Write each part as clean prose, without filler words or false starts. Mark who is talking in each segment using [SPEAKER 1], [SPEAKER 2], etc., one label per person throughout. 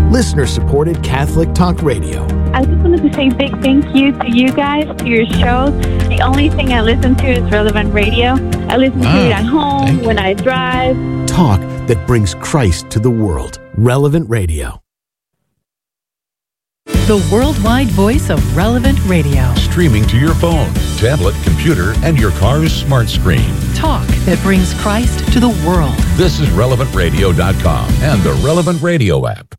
[SPEAKER 1] listener-supported Catholic Talk Radio.
[SPEAKER 2] I just wanted to say a big thank you to you guys, to your show. The only thing I listen to is Relevant Radio. I listen to it at home, when I drive.
[SPEAKER 1] Talk that brings Christ to the world. Relevant Radio.
[SPEAKER 3] The worldwide voice of Relevant Radio.
[SPEAKER 4] Streaming to your phone, tablet, computer, and your car's smart screen.
[SPEAKER 3] Talk that brings Christ to the world.
[SPEAKER 4] This is RelevantRadio.com and the Relevant Radio app.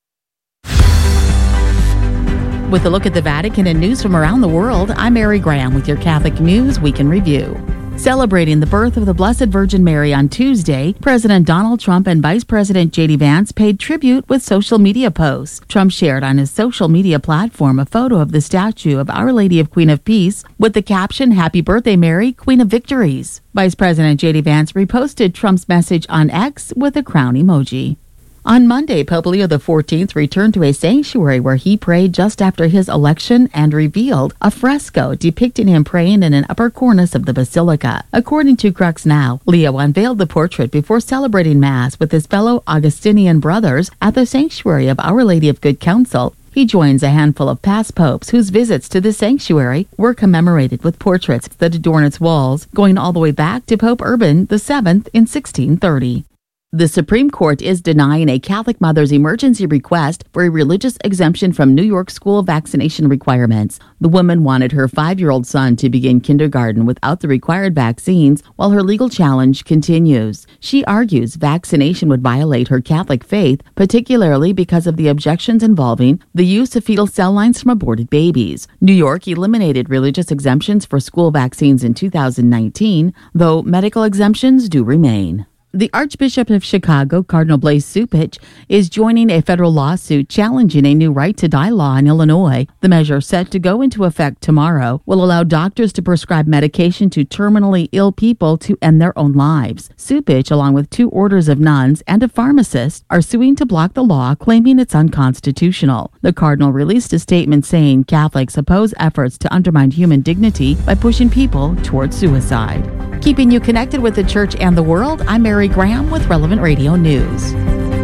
[SPEAKER 5] With a look at the Vatican and news from around the world, I'm Mary Graham with your Catholic News Week in Review. Celebrating the birth of the Blessed Virgin Mary on Tuesday, President Donald Trump and Vice President J.D. Vance paid tribute with social media posts. Trump shared on his social media platform a photo of the statue of Our Lady of Queen of Peace with the caption, "Happy Birthday, Mary, Queen of Victories." Vice President J.D. Vance reposted Trump's message on X with a crown emoji. On Monday, Pope Leo XIV returned to a sanctuary where he prayed just after his election and revealed a fresco depicting him praying in an upper cornice of the basilica. According to Crux Now, Leo unveiled the portrait before celebrating Mass with his fellow Augustinian brothers at the sanctuary of Our Lady of Good Counsel. He joins a handful of past popes whose visits to the sanctuary were commemorated with portraits that adorn its walls, going all the way back to Pope Urban VII in 1630. The Supreme Court is denying a Catholic mother's emergency request for a religious exemption from New York school vaccination requirements. The woman wanted her 5-year-old son to begin kindergarten without the required vaccines while her legal challenge continues. She argues vaccination would violate her Catholic faith, particularly because of the objections involving the use of fetal cell lines from aborted babies. New York eliminated religious exemptions for school vaccines in 2019, though medical exemptions do remain. The Archbishop of Chicago, Cardinal Blaise Cupich, is joining a federal lawsuit challenging a new right-to-die law in Illinois. The measure, set to go into effect tomorrow, will allow doctors to prescribe medication to terminally ill people to end their own lives. Cupich, along with 2 orders of nuns and a pharmacist, are suing to block the law, claiming it's unconstitutional. The cardinal released a statement saying Catholics oppose efforts to undermine human dignity by pushing people toward suicide. Keeping you connected with the church and the world, I'm Mary Graham with Relevant Radio News.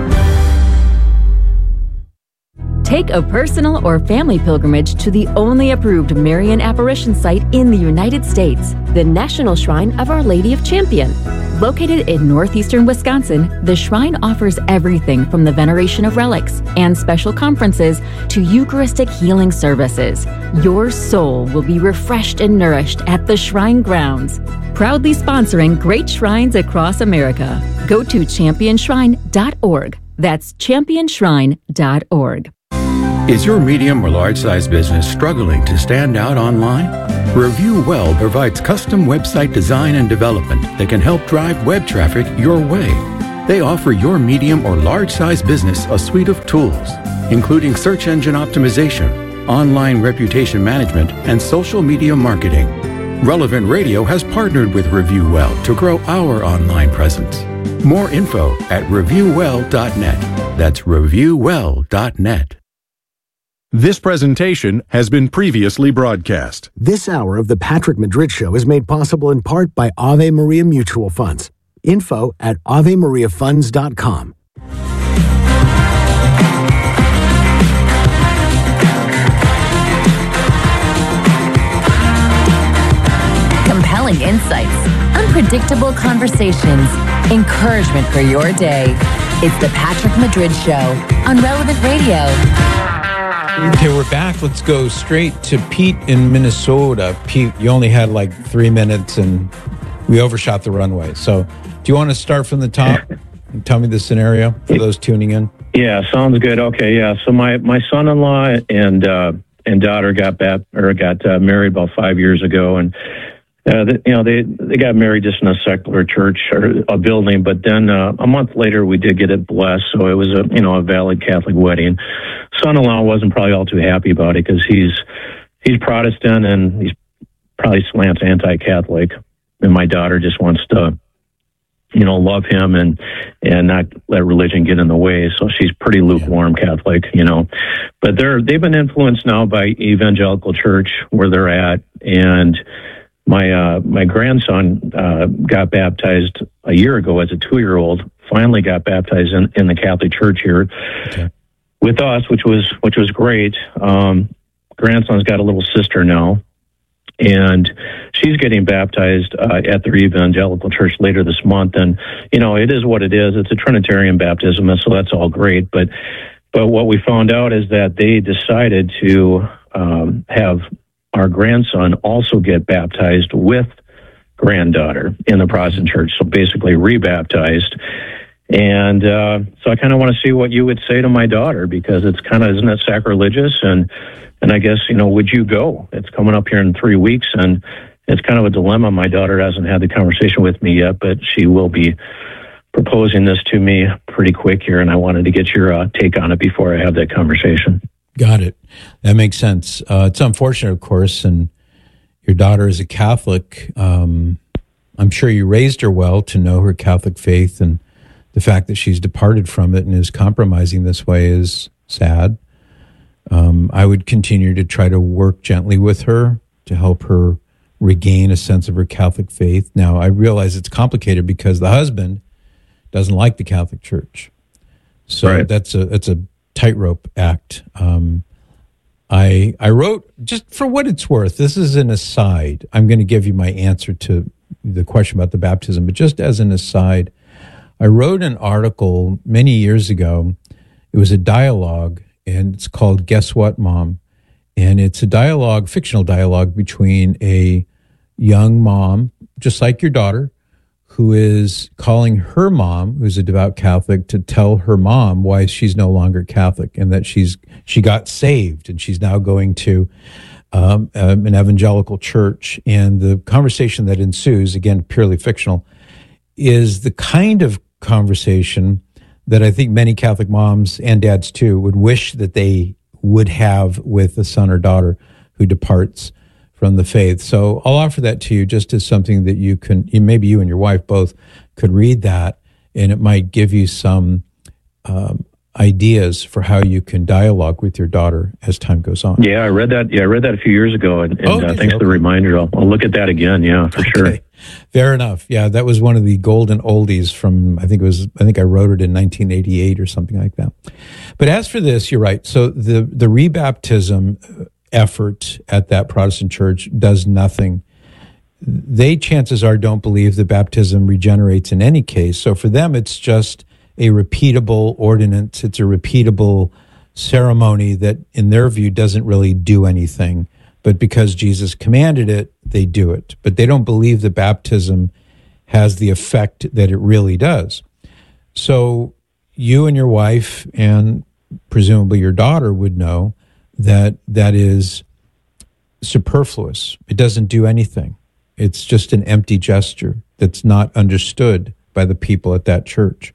[SPEAKER 6] Take a personal or family pilgrimage to the only approved Marian apparition site in the United States, the National Shrine of Our Lady of Champion. Located in northeastern Wisconsin, the shrine offers everything from the veneration of relics and special conferences to Eucharistic healing services. Your soul will be refreshed and nourished at the shrine grounds. Proudly sponsoring great shrines across America. Go to championshrine.org. That's championshrine.org.
[SPEAKER 7] Is your medium or large-size business struggling to stand out online? Review Well provides custom website design and development that can help drive web traffic your way. They offer your medium or large-size business a suite of tools, including search engine optimization, online reputation management, and social media marketing. Relevant Radio has partnered with Review Well to grow our online presence. More info at reviewwell.net. That's reviewwell.net.
[SPEAKER 8] This presentation has been previously broadcast.
[SPEAKER 1] This hour of the Patrick Madrid Show is made possible in part by Ave Maria Mutual Funds. Info at AveMariaFunds.com.
[SPEAKER 9] Compelling insights, unpredictable conversations, encouragement for your day. It's the Patrick Madrid Show on Relevant Radio.
[SPEAKER 10] Okay, we're back. Let's go straight to Pete in Minnesota. Pete, you only had like 3 minutes and we overshot the runway. So do you want to start from the top and tell me the scenario for those tuning in?
[SPEAKER 11] Yeah, sounds good. Okay, yeah. So my son-in-law and daughter got married about 5 years ago, and they got married just in a secular church or a building. But then a month later, we did get it blessed, so it was a valid Catholic wedding. Son-in-law wasn't probably all too happy about it because he's Protestant and he's probably slants anti-Catholic, and my daughter just wants to love him and not let religion get in the way. So she's pretty lukewarm Catholic, But they've been influenced now by evangelical church where they're at, and my grandson got baptized a year ago as a 2-year-old. Finally got baptized in the Catholic Church here. Okay. with us, which was great. Grandson's got a little sister now, and she's getting baptized at their evangelical church later this month. And it is what it is. It's a Trinitarian baptism, and so that's all great. But what we found out is that they decided to have our grandson also get baptized with granddaughter in the Protestant church, so basically rebaptized. And so I kind of want to see what you would say to my daughter, because it's kind of, isn't it sacrilegious? And I guess, would you go? It's coming up here in 3 weeks, and it's kind of a dilemma. My daughter hasn't had the conversation with me yet, but she will be proposing this to me pretty quick here, and I wanted to get your take on it before I have that conversation.
[SPEAKER 10] Got it. That makes sense. It's unfortunate, of course, and your daughter is a Catholic. I'm sure you raised her well to know her Catholic faith, and the fact that she's departed from it and is compromising this way is sad. I would continue to try to work gently with her to help her regain a sense of her Catholic faith. Now, I realize it's complicated because the husband doesn't like the Catholic Church. So
[SPEAKER 11] right.
[SPEAKER 10] that's a tightrope act. I wrote, just for what it's worth, this is an aside. I'm going to give you my answer to the question about the baptism, but just as an aside, I wrote an article many years ago. It was a dialogue, and it's called Guess What, Mom? And it's a dialogue, fictional dialogue, between a young mom, just like your daughter, who is calling her mom, who's a devout Catholic, to tell her mom why she's no longer Catholic and that she got saved and she's now going to an evangelical church. And the conversation that ensues, again, purely fictional, is the kind of conversation that I think many Catholic moms and dads too would wish that they would have with a son or daughter who departs from the faith. So I'll offer that to you just as something that you can, maybe you and your wife both could read that, and it might give you some ideas for how you can dialogue with your daughter as time goes on.
[SPEAKER 11] Yeah, I read that. Yeah, I read that a few years ago, and thanks for the reminder. I'll look at that again. Yeah, for sure.
[SPEAKER 10] Fair enough. Yeah, that was one of the golden oldies from, I think I wrote it in 1988 or something like that. But as for this, you're right. So the rebaptism effort at that Protestant church does nothing. They, chances are, don't believe that baptism regenerates in any case. So for them, it's just a repeatable ordinance. It's a repeatable ceremony that, in their view, doesn't really do anything. But because Jesus commanded it, they do it. But they don't believe that baptism has the effect that it really does. So you and your wife, and presumably your daughter, would know that that is superfluous. It doesn't do anything. It's just an empty gesture that's not understood by the people at that church.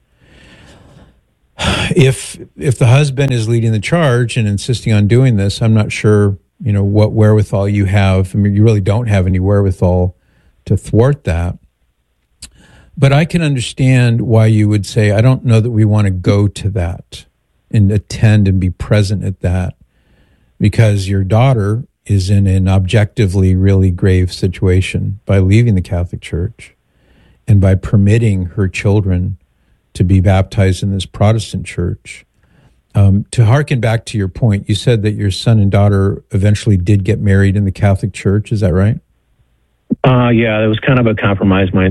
[SPEAKER 10] If the husband is leading the charge and insisting on doing this, I'm not sure, what wherewithal you have. I mean, you really don't have any wherewithal to thwart that. But I can understand why you would say, I don't know that we want to go to that and attend and be present at that, because your daughter is in an objectively really grave situation by leaving the Catholic Church and by permitting her children to be baptized in this Protestant church. To hearken back to your point, you said that your son and daughter eventually did get married in the Catholic Church. Is that right?
[SPEAKER 11] Yeah, it was kind of a compromise. My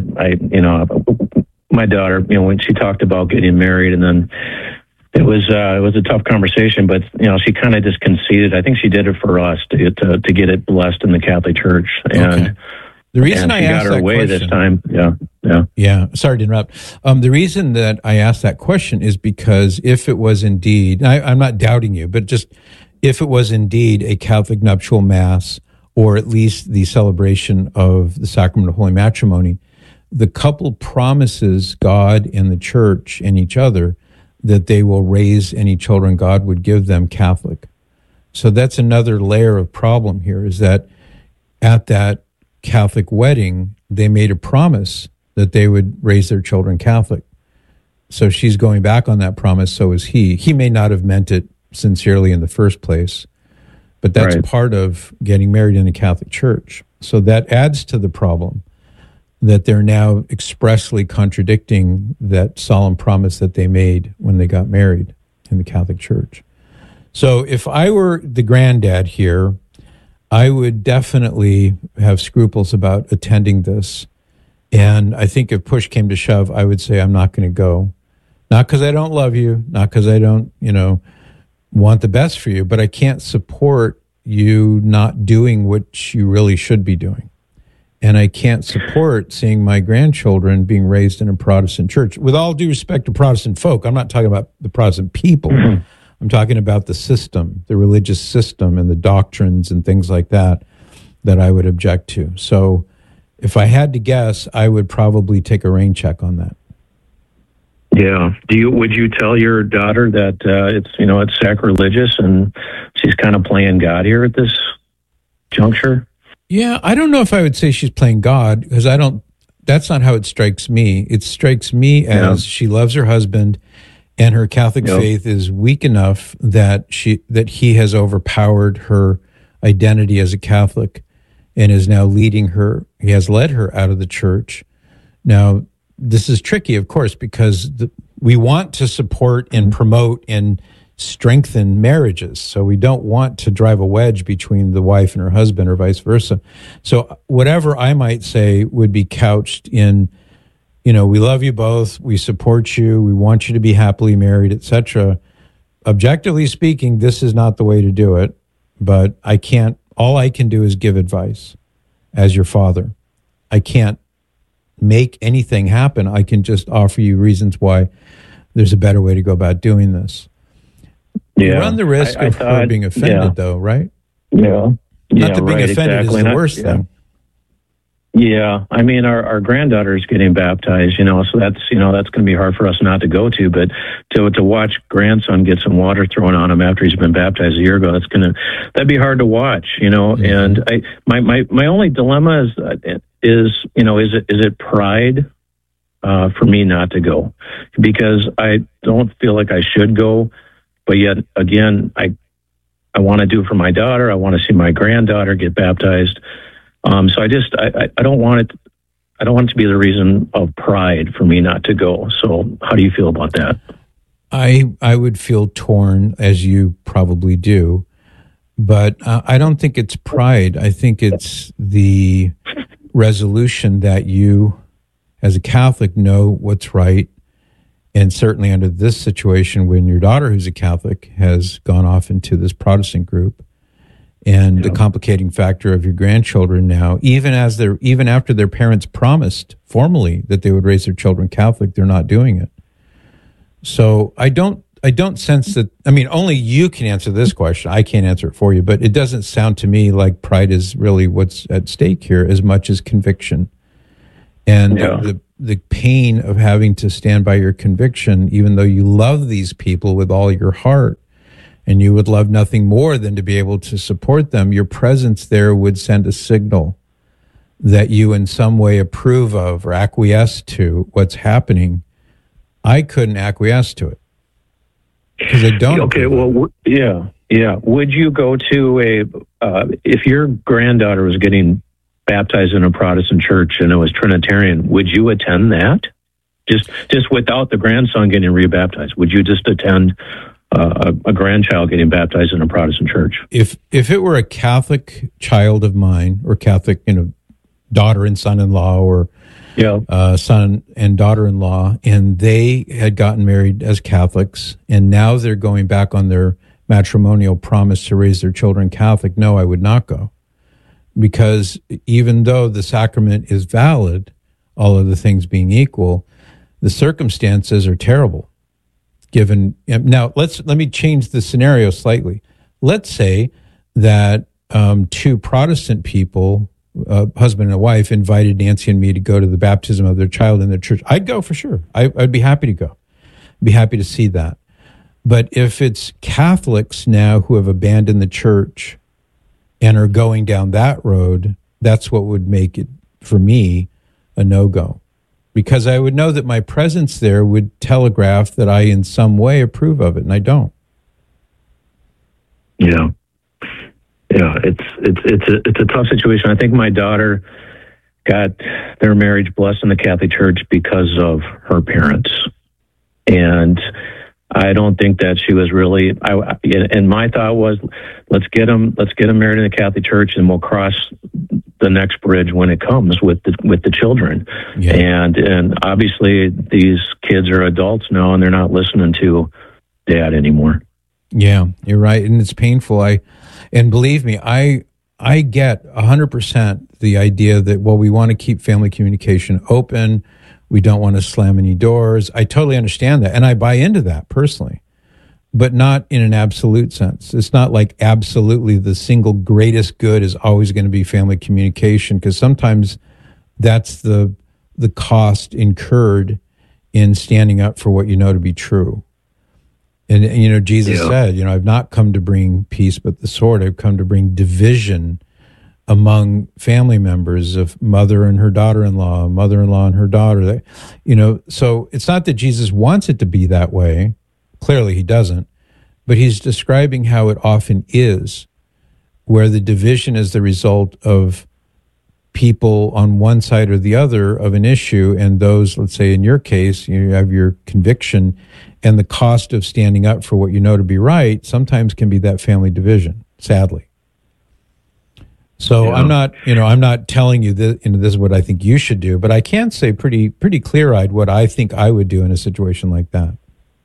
[SPEAKER 11] daughter, when she talked about getting married, and then it was a tough conversation, but she kind of just conceded. I think she did it for us to get it blessed in the Catholic Church, and
[SPEAKER 10] okay. The reason I asked
[SPEAKER 11] got her way
[SPEAKER 10] question,
[SPEAKER 11] this time.
[SPEAKER 10] Yeah. Sorry to interrupt. The reason that I asked that question is because if it was indeed, I'm not doubting you, but just if it was indeed a Catholic nuptial mass, or at least the celebration of the sacrament of holy matrimony, the couple promises God and the church and each other that they will raise any children God would give them Catholic. So that's another layer of problem here, is that at that Catholic wedding, they made a promise that they would raise their children Catholic. So she's going back on that promise, so is he. He may not have meant it sincerely in the first place, but that's
[SPEAKER 11] right.
[SPEAKER 10] Part of getting married in a Catholic church. So that adds to the problem that they're now expressly contradicting that solemn promise that they made when they got married. in the Catholic Church. So if I were the granddad here, I would definitely have scruples about attending this. And I think if push came to shove, I would say I'm not going to go. Not because I don't love you, not because I don't, want the best for you, but I can't support you not doing what you really should be doing. And I can't support seeing my grandchildren being raised in a Protestant church. With all due respect to Protestant folk, I'm not talking about the Protestant people. Mm-hmm. I'm talking about the system, the religious system and the doctrines and things like that I would object to. So if I had to guess, I would probably take a rain check on that.
[SPEAKER 11] Yeah. Would you tell your daughter that it's sacrilegious and she's kind of playing God here at this juncture?
[SPEAKER 10] Yeah, I don't know if I would say she's playing God, because that's not how it strikes me. It strikes me as she loves her husband and her Catholic faith is weak enough that he has overpowered her identity as a Catholic and is now leading her. He has led her out of the church. Now, this is tricky, of course, because we want to support and promote and strengthen marriages. So we don't want to drive a wedge between the wife and her husband or vice versa. So whatever I might say would be couched in, we love you both, we support you, we want you to be happily married, etc. Objectively speaking, this is not the way to do it, but all I can do is give advice as your father. I can't make anything happen. I can just offer you reasons why there's a better way to go about doing this. Yeah. You run the risk of her being offended, though, right?
[SPEAKER 11] Yeah.
[SPEAKER 10] Not that being offended is the worst thing.
[SPEAKER 11] Yeah. I mean, our granddaughter is getting baptized, so that's going to be hard for us not to go to, but to watch grandson get some water thrown on him after he's been baptized a year ago, that'd be hard to watch, Mm-hmm. And my only dilemma is it pride for me not to go? Because I don't feel like I should go, but yet again, I want to do it for my daughter. I want to see my granddaughter get baptized. So I don't want it. I don't want it to be the reason of pride for me not to go. So how do you feel about that?
[SPEAKER 10] I would feel torn, as you probably do, but I don't think it's pride. I think it's the resolution that you, as a Catholic, know what's right. And certainly under this situation, when your daughter, who's a Catholic, has gone off into this Protestant group, and the complicating factor of your grandchildren now, even after their parents promised formally that they would raise their children Catholic, they're not doing it. So I don't sense that. I mean, only you can answer this question. I can't answer it for you, but it doesn't sound to me like pride is really what's at stake here as much as conviction. And the pain of having to stand by your conviction, even though you love these people with all your heart, and you would love nothing more than to be able to support them, your presence there would send a signal that you in some way approve of or acquiesce to what's happening. I couldn't acquiesce to it because I don't.
[SPEAKER 11] Okay, well, yeah. Would you go to if your granddaughter was getting baptized in a Protestant church and it was Trinitarian, would you attend that? Just without the grandson getting rebaptized, would you just attend a grandchild getting baptized in a Protestant church?
[SPEAKER 10] If it were a Catholic child of mine, or Catholic, daughter and son-in-law, or son and daughter-in-law, and they had gotten married as Catholics, and now they're going back on their matrimonial promise to raise their children Catholic, no, I would not go. Because even though the sacrament is valid, all of the things being equal, the circumstances are terrible. Now, let me change the scenario slightly. Let's say that two Protestant people, husband and a wife, invited Nancy and me to go to the baptism of their child in their church. I'd go for sure. I'd be happy to go. I'd be happy to see that. But if it's Catholics now who have abandoned the church and are going down that road, that's what would make it, for me, a no-go. Because I would know that my presence there would telegraph that I in some way approve of it, and I don't.
[SPEAKER 11] Yeah. Yeah, it's a tough situation. I think my daughter got their marriage blessed in the Catholic Church because of her parents. And I don't think that she was really. And my thought was, let's get them married in the Catholic Church, and we'll cross the next bridge when it comes with the children. Yeah. And obviously these kids are adults now, and they're not listening to Dad anymore.
[SPEAKER 10] Yeah, you're right, and it's painful. And believe me, I get 100% the idea that, well, we want to keep family communication open. We don't want to slam any doors. I totally understand that, and I buy into that personally, but not in an absolute sense. It's not like absolutely the single greatest good is always going to be family communication, because sometimes that's the cost incurred in standing up for what you know to be true. And, Jesus said, I've not come to bring peace, but the sword. I've come to bring division among family members, of mother and her daughter-in-law, mother-in-law and her daughter. So it's not that Jesus wants it to be that way. Clearly he doesn't. But he's describing how it often is, where the division is the result of people on one side or the other of an issue, and those, let's say in your case, you have your conviction, and the cost of standing up for what you know to be right sometimes can be that family division, sadly. So I'm not telling you that this is what I think you should do, but I can say pretty clear-eyed what I think I would do in a situation like that.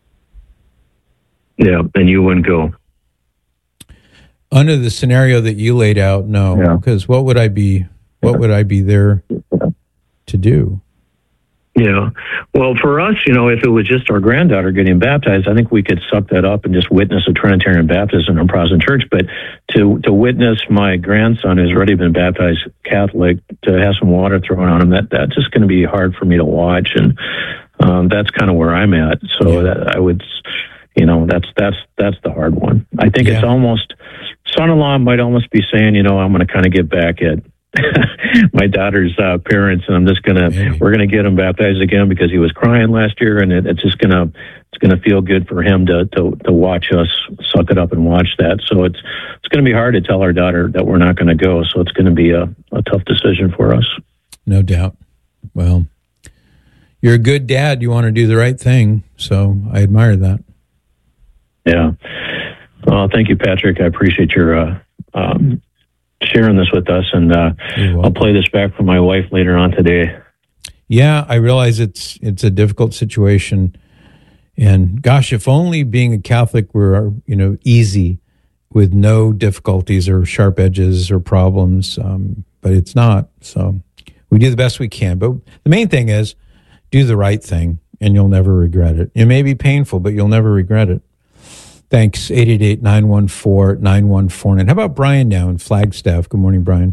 [SPEAKER 11] Yeah, and you wouldn't go.
[SPEAKER 10] Under the scenario that you laid out, no, because what would I be there to do?
[SPEAKER 11] Yeah. Well, for us, if it was just our granddaughter getting baptized, I think we could suck that up and just witness a Trinitarian baptism in a Protestant church. But to witness my grandson who's already been baptized Catholic, to have some water thrown on him, that's just going to be hard for me to watch. And that's kind of where I'm at. So that I would, that's the hard one. I think it's almost, son-in-law might almost be saying, I'm going to kind of get back at my daughter's parents, and we're gonna get him baptized again because he was crying last year, and it's gonna feel good for him to watch us suck it up and watch that. So it's gonna be hard to tell our daughter that we're not gonna go. So it's gonna be a tough decision for us.
[SPEAKER 10] No doubt. Well, you're a good dad. You want to do the right thing, so I admire that.
[SPEAKER 11] Yeah. Well, thank you, Patrick. I appreciate your sharing this with us, and I'll play this back for my wife later on today.
[SPEAKER 10] Yeah, I realize it's a difficult situation, and gosh, if only being a Catholic were easy, with no difficulties or sharp edges or problems, but it's not. So we do the best we can. But the main thing is do the right thing, and you'll never regret it. It may be painful, but you'll never regret it. Thanks, 888-914-9149. How about Brian now in Flagstaff? Good morning, Brian.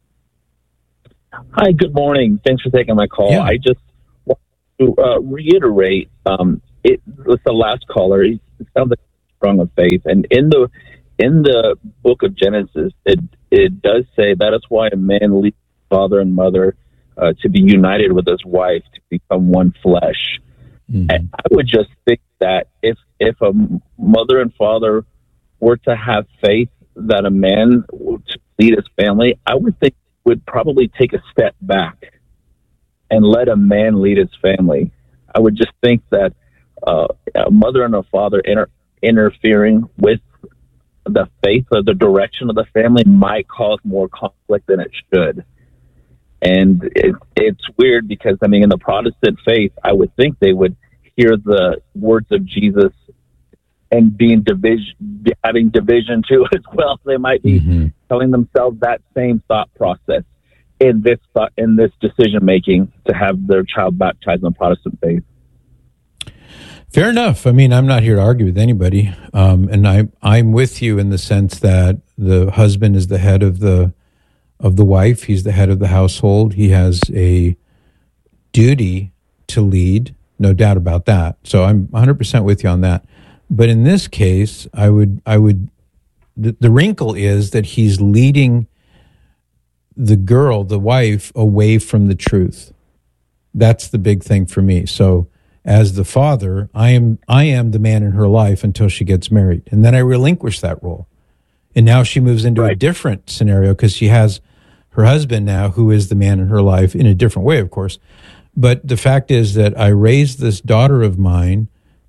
[SPEAKER 12] Hi, good morning. Thanks for taking my call. Yeah. I just want to reiterate, it was the last caller. It sounds like strong of faith. And in the book of Genesis, it does say that is why a man leaves father and mother to be united with his wife to become one flesh. Mm-hmm. And I would just think that if a mother and father were to have faith that a man would lead his family, I would think would probably take a step back and let a man lead his family. I would just think that a mother and a father interfering with the faith or the direction of the family might cause more conflict than it should. And it's weird because, in the Protestant faith, I would think they would hear the words of Jesus and having division too as well. They might be telling themselves that same thought process in this decision making to have their child baptized in the Protestant faith.
[SPEAKER 10] Fair enough. I'm not here to argue with anybody, and I'm with you in the sense that the husband is the head of the wife. He's the head of the household. He has a duty to lead, no doubt about that. So I'm 100% with you on that. But in this case, the wrinkle is that he's leading the girl, the wife, away from the truth. That's the big thing for me. So as the father, I am the man in her life until she gets married. And then I relinquish that role. And now she moves into a different scenario because she has her husband now, who is the man in her life in a different way, of course. But the fact is that I raised this daughter of mine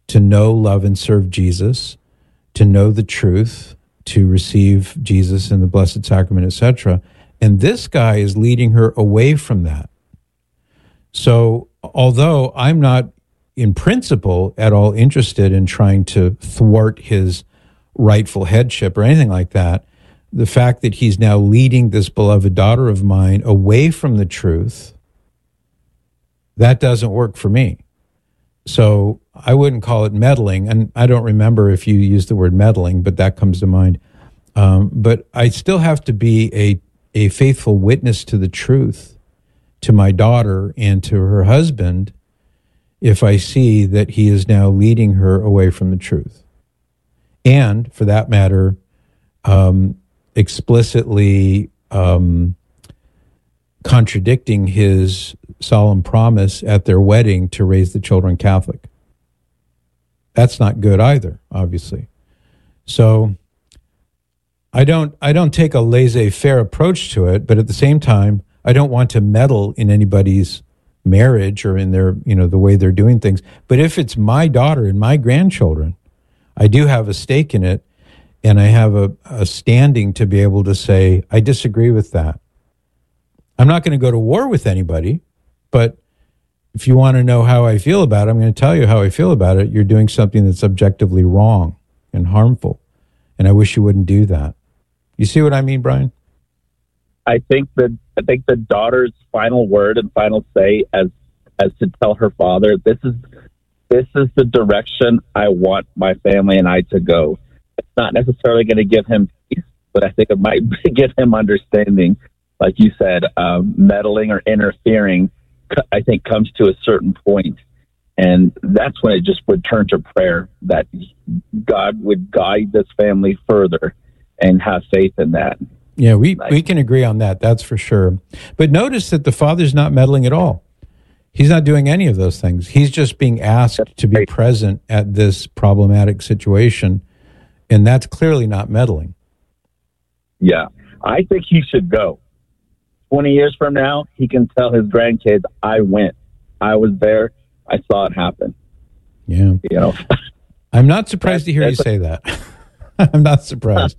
[SPEAKER 10] to know, love, and serve Jesus, to know the truth, to receive Jesus in the Blessed Sacrament, etc. And this guy is leading her away from that. So although I'm not in principle at all interested in trying to thwart his rightful headship or anything like that, the fact that he's now leading this beloved daughter of mine away from the truth, that doesn't work for me. So I wouldn't call it meddling. And I don't remember if you used the word meddling, but that comes to mind. But I still have to be a faithful witness to the truth, to my daughter and to her husband, if I see that he is now leading her away from the truth. And, for that matter, explicitly contradicting his solemn promise at their wedding to raise the children Catholic. That's not good either, obviously. So I don't take a laissez-faire approach to it, but at the same time, I don't want to meddle in anybody's marriage or in their, the way they're doing things. But if it's my daughter and my grandchildren, I do have a stake in it, and I have a standing to be able to say, I disagree with that. I'm not going to go to war with anybody, but if you want to know how I feel about it, I'm going to tell you how I feel about it. You're doing something that's objectively wrong and harmful, and I wish you wouldn't do that. You see what I mean, Brian?
[SPEAKER 12] I think the daughter's final word and final say as to tell her father, this is the direction I want my family and I to go. It's not necessarily going to give him peace, but I think it might give him understanding. Like you said, meddling or interfering, I think, comes to a certain point, and that's when it just would turn to prayer, that God would guide this family further, and have faith in that.
[SPEAKER 10] Yeah, we can agree on that. That's for sure. But notice that the father's not meddling at all. He's not doing any of those things. He's just being asked to be present at this problematic situation, and that's clearly not meddling.
[SPEAKER 12] Yeah, I think he should go. 20 years from now, he can tell his grandkids, I went. I was there. I saw it happen.
[SPEAKER 10] Yeah. I'm not surprised to hear you say that. I'm not surprised.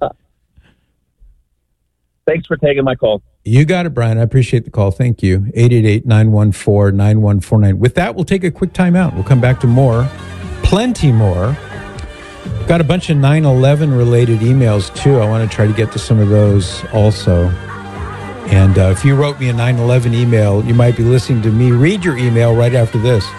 [SPEAKER 12] Thanks for taking my call.
[SPEAKER 10] You got it, Brian. I appreciate the call. Thank you. 888-914-9149. With that, we'll take a quick time out. We'll come back to more, plenty more. Got a bunch of 9/11 related emails, too. I want to try to get to some of those also. And if you wrote me a 9/11 email, you might be listening to me read your email right after this.